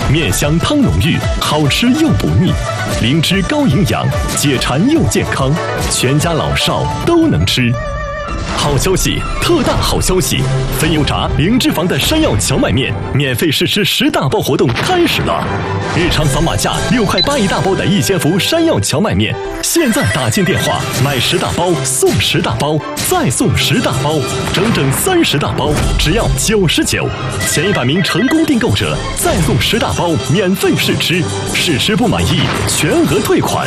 面香汤浓郁，好吃又不腻。灵芝高营养，解馋又健康，全家老少都能吃。好消息，特大好消息！分油炸零脂肪的山药荞麦面免费试吃10大包活动开始了！日常扫码价6块8一大包的一千伏山药荞麦面，现在打进电话买10大包送10大包，再送10大包，整整30大包，只要99。前100名成功订购者再送10大包免费试吃，试吃不满意全额退款。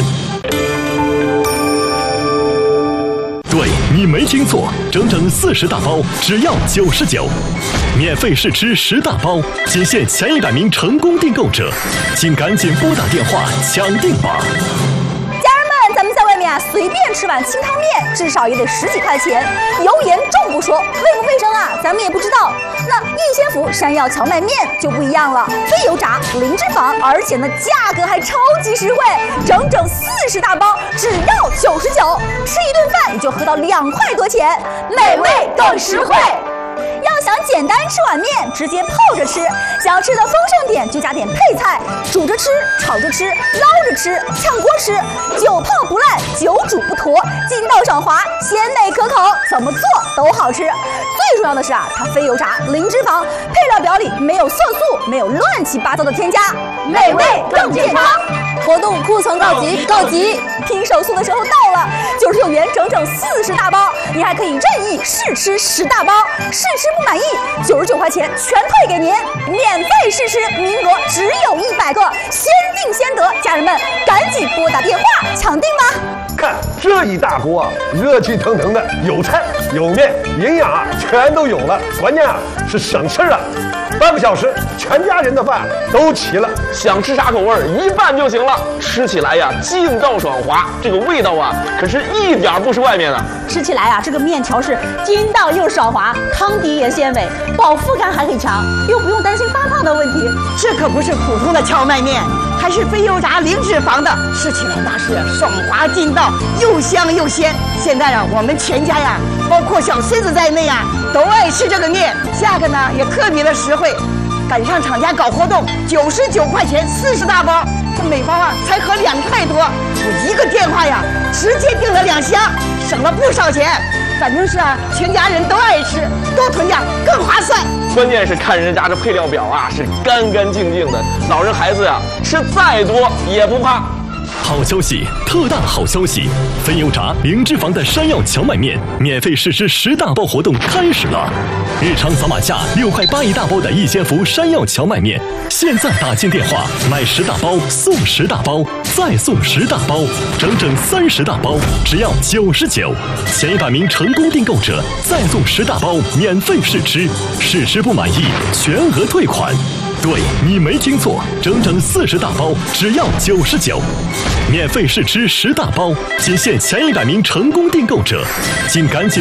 对，你没听错，整整40大包，只要99，免费试吃10大包，仅限前100名成功订购者，请赶紧拨打电话抢订吧！ 咱们在外面啊，随便吃碗清汤面，至少也得10几块钱，油盐重不说，卫不卫生啊，咱们也不知道。那一千伏山药荞麦面就不一样了，非油炸，零脂肪，而且呢价格还超级实惠，整整40大包，只要99，吃一顿饭也就合到2块多钱，美味更实惠。要想简单吃碗面，直接泡着吃；想要吃的丰盛点，就加点配菜，煮着吃、炒着吃、捞着吃、炝锅吃，久泡不烂，久煮不坨，筋道爽滑，鲜美可口，怎么做都好吃。最重要的是啊，它非油炸，零脂肪，配料表里没有色素，没有乱七八糟的添加，美味更健康。活动库存告急，告急！拼手速的时候到了，99元整整40大包，你还可以任意试吃10大包，试吃不满意，99块钱全退给您，免费试吃，名额只有100个，先定先得，家人们赶紧拨打电话抢订吧！ 看这一大锅啊，热气腾腾的，有菜有面，营养啊全都有了，关键啊是省事啊。半个小时，全家人的饭都齐了。 想吃啥口味一拌就行了，吃起来呀劲道爽滑，这个味道啊可是一点不是外面的。 吃起来啊，这个面条是筋道又爽滑，汤底也鲜美，饱腹感还很强，又不用担心发胖的问题。 这可不是普通的荞麦面，还是非油炸零脂肪的，吃起来那是爽滑劲道，又香又鲜。现在啊，我们全家呀，包括小孙子在内啊，都爱吃这个面，价格呢也特别的实惠。赶上厂家搞活动，99块钱40大包，这每包啊才合2块多。我一个电话呀，直接订了2箱，省了不少钱。反正是啊，全家人都爱吃，多囤点更划算。 关键是看人家这配料表啊，是干干净净的，老人孩子呀吃再多也不怕。 好消息，特大好消息！分油炸零脂肪的山药荞麦面免费试吃10大包活动开始了！日常扫码价6块8一大包的一千伏山药荞麦面，现在打进电话买10大包送10大包，再送10大包，整整30大包，只要99。前100名成功订购者再送10大包免费试吃，试吃不满意全额退款。对，你没听错，整整40大包，只要99，免费试吃10大包，仅限前100名成功订购者，请赶紧